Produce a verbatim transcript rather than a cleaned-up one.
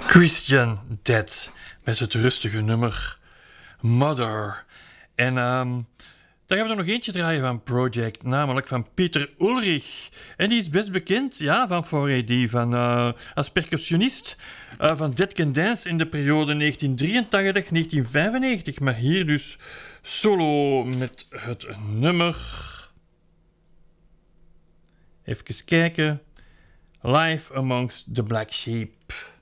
Christian Dead met het rustige nummer Mother. En um, dan gaan we er nog eentje draaien van Project, namelijk van Peter Ulrich. En die is best bekend ja, van four A D, van, uh, als percussionist uh, van Dead Can Dance in de periode negentien drieëntachtig tot negentien vijfennegentig. Maar hier dus solo met het nummer... Even kijken. Live Amongst the Black Sheep.